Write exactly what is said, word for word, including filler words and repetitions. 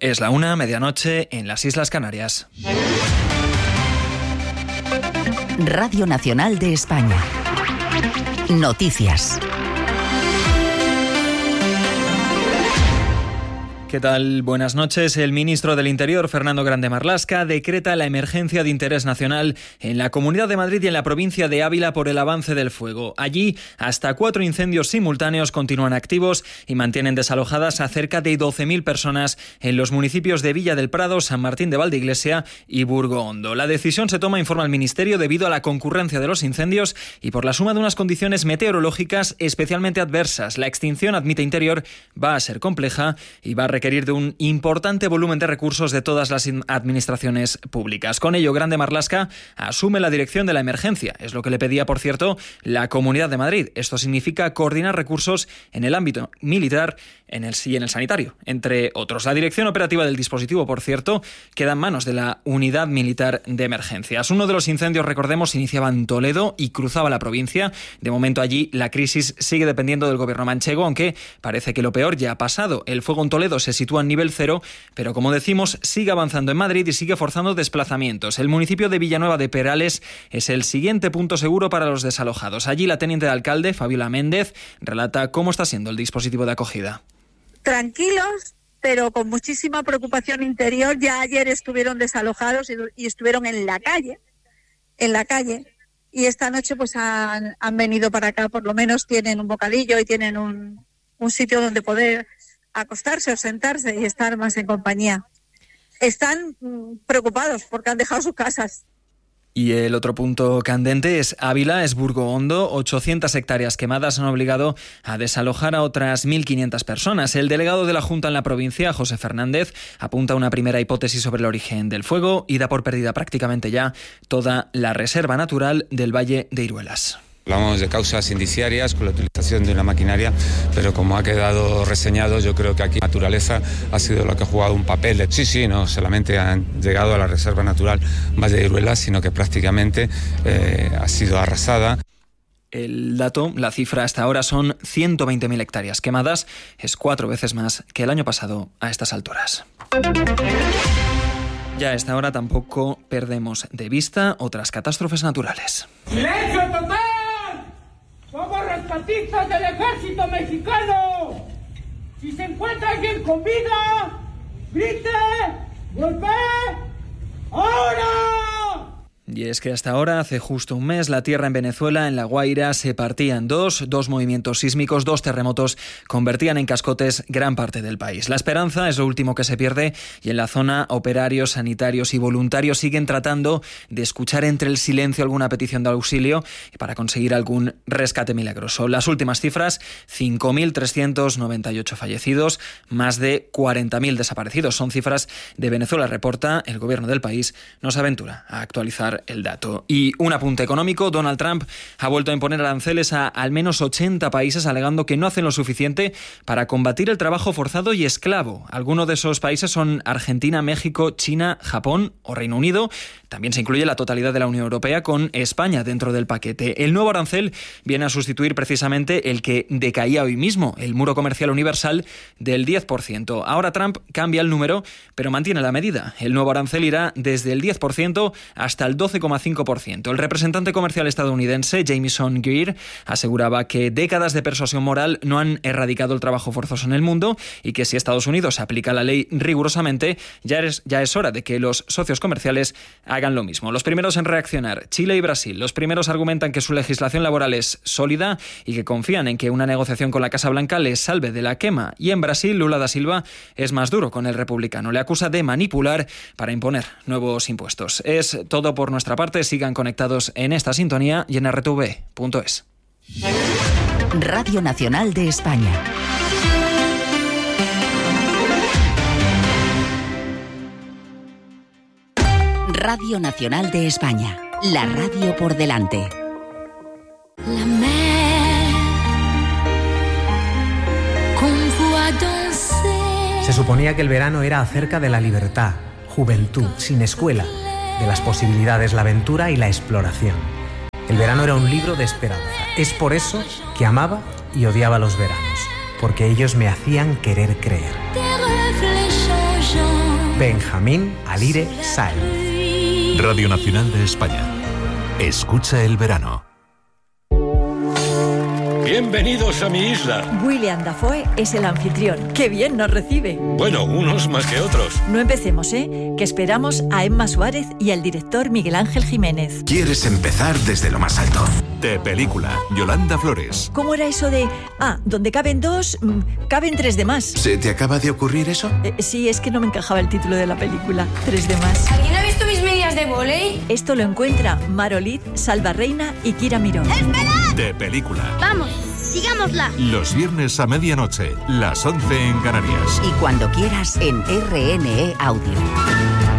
Es la una, medianoche, en las Islas Canarias. Radio Nacional de España. Noticias. ¿Qué tal? Buenas noches. El ministro del Interior, Fernando Grande Marlaska, decreta la emergencia de interés nacional en la Comunidad de Madrid y en la provincia de Ávila por el avance del fuego. Allí, hasta cuatro incendios simultáneos continúan activos y mantienen desalojadas a cerca de doce mil personas en los municipios de Villa del Prado, San Martín de Valdeiglesia y Burgo Hondo. La decisión se toma, informa el Ministerio, debido a la concurrencia de los incendios y por la suma de unas condiciones meteorológicas especialmente adversas. La extinción, admite Interior, va a ser compleja y va a requerir de un importante volumen de recursos de todas las administraciones públicas. Con ello, Grande Marlaska asume la dirección de la emergencia. Es lo que le pedía, por cierto, la Comunidad de Madrid. Esto significa coordinar recursos en el ámbito militar en el, y en el sanitario, entre otros. La dirección operativa del dispositivo, por cierto, queda en manos de la Unidad Militar de Emergencias. Uno de los incendios, recordemos, iniciaba en Toledo y cruzaba la provincia. De momento allí la crisis sigue dependiendo del gobierno manchego, aunque parece que lo peor ya ha pasado. El fuego en Toledo se sitúa en nivel cero, pero como decimos, sigue avanzando en Madrid y sigue forzando desplazamientos. El municipio de Villanueva de Perales es el siguiente punto seguro para los desalojados. Allí la teniente de alcalde, Fabiola Méndez, relata cómo está siendo el dispositivo de acogida. Tranquilos, pero con muchísima preocupación interior. Ya ayer estuvieron desalojados y, y estuvieron en la calle, en la calle, y esta noche pues han, han venido para acá. Por lo menos tienen un bocadillo y tienen un, un sitio donde poder acostarse o sentarse y estar más en compañía. Están mmm, preocupados porque han dejado sus casas. Y el otro punto candente es Ávila, es Burgo Hondo. ochocientas hectáreas quemadas han obligado a desalojar a otras mil quinientas personas. El delegado de la Junta en la provincia, José Fernández, apunta a una primera hipótesis sobre el origen del fuego y da por perdida prácticamente ya toda la reserva natural del Valle de Iruelas. Hablamos de causas indiciarias con la utilización de una maquinaria, pero como ha quedado reseñado, yo creo que aquí la naturaleza ha sido la que ha jugado un papel. De... Sí, sí, no solamente han llegado a la reserva natural Valle de Iruelas, sino que prácticamente eh, ha sido arrasada. El dato, la cifra hasta ahora son ciento veinte mil hectáreas quemadas, es cuatro veces más que el año pasado a estas alturas. Ya a esta hora tampoco perdemos de vista otras catástrofes naturales. ¡Silencio total! ¡Somos rescatistas del ejército mexicano! Si se encuentra alguien con vida, grite, golpee, ¡ahora! Y es que hasta ahora, hace justo un mes, la tierra en Venezuela, en La Guaira, se partía en dos. Dos movimientos sísmicos, dos terremotos, convertían en cascotes gran parte del país. La esperanza es lo último que se pierde y en la zona operarios, sanitarios y voluntarios siguen tratando de escuchar entre el silencio alguna petición de auxilio para conseguir algún rescate milagroso. Las últimas cifras, cinco mil trescientos noventa y ocho fallecidos, más de cuarenta mil desaparecidos. Son cifras de Venezuela, reporta. El gobierno del país no se aventura a actualizar el dato. Y un apunte económico, Donald Trump ha vuelto a imponer aranceles a al menos ochenta países, alegando que no hacen lo suficiente para combatir el trabajo forzado y esclavo. Algunos de esos países son Argentina, México, China, Japón o Reino Unido. También se incluye la totalidad de la Unión Europea, con España dentro del paquete. El nuevo arancel viene a sustituir precisamente el que decaía hoy mismo, el muro comercial universal del diez por ciento. Ahora Trump cambia el número, pero mantiene la medida. El nuevo arancel irá desde el diez por ciento hasta el doce coma cinco por ciento. El representante comercial estadounidense, Jameson Greer, aseguraba que décadas de persuasión moral no han erradicado el trabajo forzoso en el mundo y que si Estados Unidos aplica la ley rigurosamente, ya es, ya es hora de que los socios comerciales hagan lo mismo. Los primeros en reaccionar, Chile y Brasil. Los primeros argumentan que su legislación laboral es sólida y que confían en que una negociación con la Casa Blanca les salve de la quema. Y en Brasil, Lula da Silva es más duro con el republicano. Le acusa de manipular para imponer nuevos impuestos. Es todo por nuestra parte. Sigan conectados en esta sintonía y en r t v punto es. Radio Nacional de España. Radio Nacional de España. La radio por delante. La mer, con voix danser. Se suponía que el verano era acerca de la libertad, juventud, sin escuela, de las posibilidades, la aventura y la exploración. El verano era un libro de esperanza. Es por eso que amaba y odiaba los veranos, porque ellos me hacían querer creer. Tes reflets changent Benjamín Alire Sáenz. Radio Nacional de España. Escucha el verano. Bienvenidos a mi isla. William Dafoe es el anfitrión. ¡Qué bien nos recibe! Bueno, unos más que otros. No empecemos, ¿eh? Que esperamos a Emma Suárez y al director Miguel Ángel Jiménez. ¿Quieres empezar desde lo más alto? De película, Yolanda Flores. ¿Cómo era eso de, ah, donde caben dos, mmm, caben tres de más? ¿Se te acaba de ocurrir eso? Eh, sí, es que no me encajaba el título de la película. Tres de más. ¿Alguien ha visto mis medias de vóley? Esto lo encuentra Marolid, Salva Reina y Kira Mirón. ¡Esperad! De película. ¡Vamos! ¡Sigámosla! Los viernes a medianoche, las once en Canarias. Y cuando quieras en R N E Audio.